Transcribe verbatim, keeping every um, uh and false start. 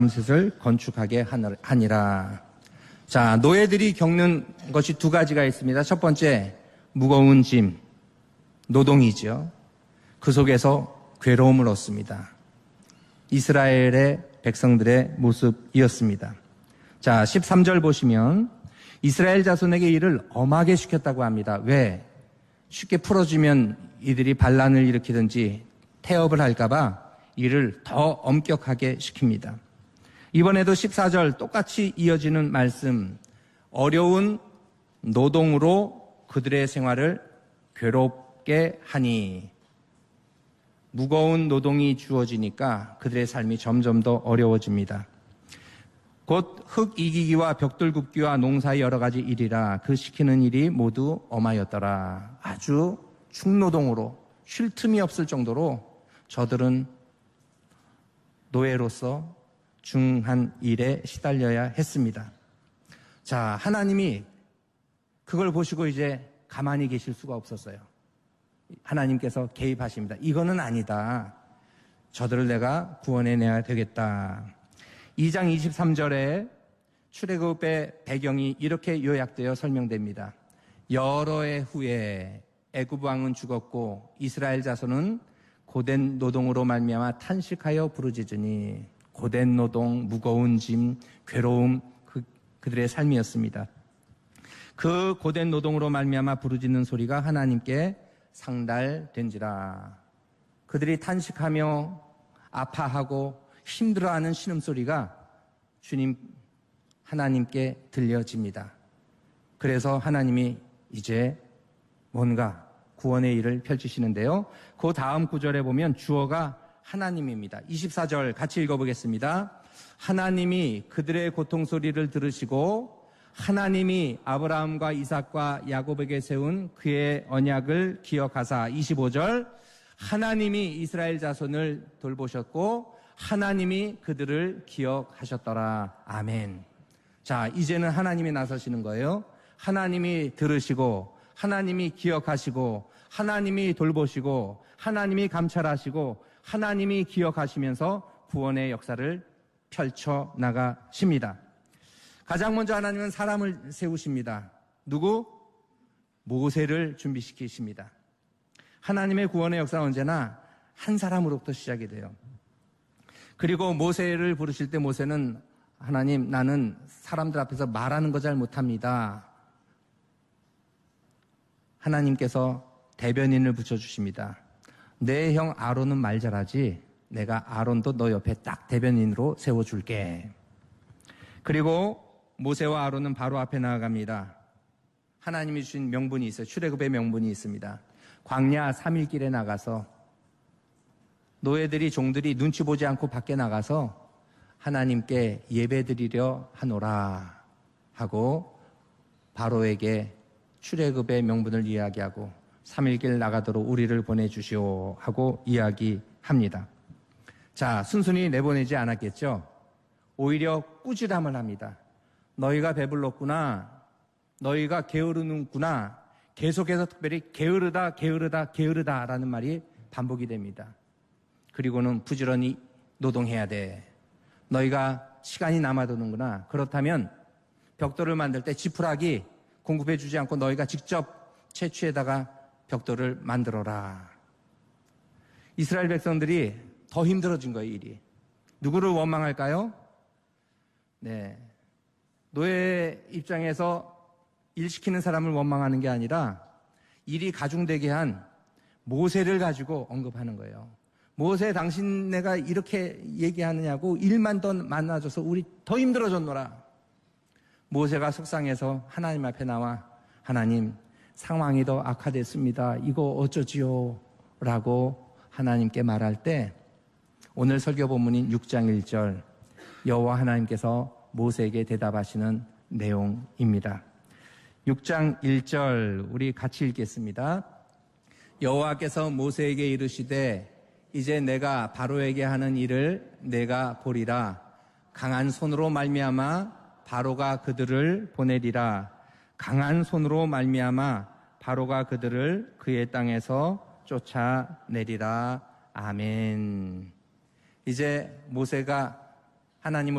셋을 건축하게 하니라. 자, 노예들이 겪는 것이 두 가지가 있습니다. 첫 번째, 무거운 짐, 노동이죠. 그 속에서 괴로움을 얻습니다. 이스라엘의 백성들의 모습이었습니다. 자, 십삼 절 보시면 이스라엘 자손에게 이를 엄하게 시켰다고 합니다. 왜? 쉽게 풀어주면 이들이 반란을 일으키든지 태업을 할까봐 이를 더 엄격하게 시킵니다. 이번에도 십사 절 똑같이 이어지는 말씀, 어려운 노동으로 그들의 생활을 괴롭게 하니, 무거운 노동이 주어지니까 그들의 삶이 점점 더 어려워집니다. 곧 흙 이기기와 벽돌 굽기와 농사의 여러 가지 일이라 그 시키는 일이 모두 엄하였더라. 아주 중노동으로 쉴 틈이 없을 정도로 저들은 노예로서 중한 일에 시달려야 했습니다. 자, 하나님이 그걸 보시고 이제 가만히 계실 수가 없었어요. 하나님께서 개입하십니다. 이거는 아니다. 저들을 내가 구원해내야 되겠다. 이 장 이십삼 절에 출애굽의 배경이 이렇게 요약되어 설명됩니다. 여러 해 후에 애굽 왕은 죽었고 이스라엘 자손은 고된 노동으로 말미암아 탄식하여 부르짖으니, 고된 노동, 무거운 짐, 괴로움, 그, 그들의 삶이었습니다. 그 고된 노동으로 말미암아 부르짖는 소리가 하나님께 상달된지라. 그들이 탄식하며 아파하고 힘들어하는 신음소리가 주님 하나님께 들려집니다. 그래서 하나님이 이제 뭔가 구원의 일을 펼치시는데요. 그 다음 구절에 보면 주어가 하나님입니다. 이십사 절 같이 읽어보겠습니다. 하나님이 그들의 고통 소리를 들으시고 하나님이 아브라함과 이삭과 야곱에게 세운 그의 언약을 기억하사, 이십오 절 하나님이 이스라엘 자손을 돌보셨고 하나님이 그들을 기억하셨더라. 아멘. 자, 이제는 하나님이 나서시는 거예요. 하나님이 들으시고 하나님이 기억하시고 하나님이 돌보시고 하나님이 감찰하시고 하나님이 기억하시면서 구원의 역사를 펼쳐 나가십니다. 가장 먼저 하나님은 사람을 세우십니다. 누구? 모세를 준비시키십니다. 하나님의 구원의 역사는 언제나 한 사람으로부터 시작이 돼요. 그리고 모세를 부르실 때 모세는 하나님, 나는 사람들 앞에서 말하는 거 잘 못합니다. 하나님께서 대변인을 붙여주십니다. 내 형 아론은 말 잘하지, 내가 아론도 너 옆에 딱 대변인으로 세워줄게. 그리고 모세와 아론은 바로 앞에 나아갑니다. 하나님이 주신 명분이 있어요. 출애굽의 명분이 있습니다. 광야 삼 일 길에 나가서 노예들이, 종들이 눈치 보지 않고 밖에 나가서 하나님께 예배드리려 하노라 하고 바로에게 출애굽의 명분을 이야기하고 삼 일 길 나가도록 우리를 보내주시오 하고 이야기합니다. 자, 순순히 내보내지 않았겠죠. 오히려 꾸지람을 합니다. 너희가 배불렀구나, 너희가 게으르는구나, 계속해서 특별히 게으르다 게으르다 게으르다 라는 말이 반복이 됩니다. 그리고는 부지런히 노동해야 돼. 너희가 시간이 남아도는구나. 그렇다면 벽돌을 만들 때 지푸라기 공급해 주지 않고 너희가 직접 채취에다가 벽돌을 만들어라. 이스라엘 백성들이 더 힘들어진 거예요, 일이. 누구를 원망할까요? 네. 노예 입장에서 일 시키는 사람을 원망하는 게 아니라 일이 가중되게 한 모세를 가지고 언급하는 거예요. 모세, 당신 내가 이렇게 얘기하느냐고, 일만 더 많아져서 우리 더 힘들어졌노라. 모세가 속상해서 하나님 앞에 나와, 하나님, 상황이 더 악화됐습니다. 이거 어쩌지요? 라고 하나님께 말할 때 오늘 설교 본문인 육 장 일 절 여호와 하나님께서 모세에게 대답하시는 내용입니다. 육 장 일 절 우리 같이 읽겠습니다. 여호와께서 모세에게 이르시되 이제 내가 바로에게 하는 일을 내가 보리라. 강한 손으로 말미암아 바로가 그들을 보내리라. 강한 손으로 말미암아 바로가 그들을 그의 땅에서 쫓아내리라. 아멘. 이제 모세가 하나님을